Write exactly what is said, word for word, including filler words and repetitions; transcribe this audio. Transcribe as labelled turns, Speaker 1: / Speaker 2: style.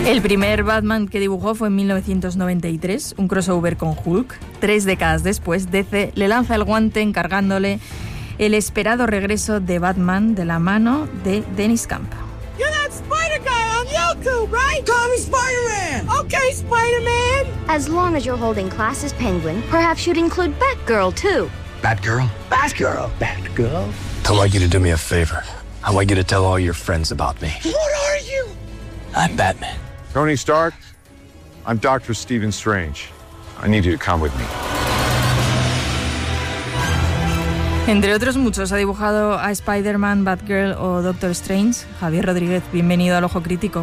Speaker 1: El primer Batman que dibujó fue en mil novecientos noventa y tres, un crossover con Hulk. Tres décadas después, D C le lanza el guante encargándole el esperado regreso de Batman de la mano de Dennis Camp.
Speaker 2: You're that Spider guy on YouTube, right? Call me Spider-Man. Okay, Spider-Man.
Speaker 3: As long as you're holding class as Penguin, perhaps you'd include Batgirl, too.
Speaker 4: Batgirl?
Speaker 2: Batgirl.
Speaker 4: Batgirl? I want you to do me a favor. I want you to tell all your friends about me.
Speaker 2: What are you?
Speaker 4: I'm Batman.
Speaker 5: Tony Stark, I'm Doctor Stephen Strange. I need you to come with me.
Speaker 1: Entre otros muchos ha dibujado a Spider-Man, Batgirl o Doctor Strange. Javier Rodríguez, bienvenido al Ojo Crítico.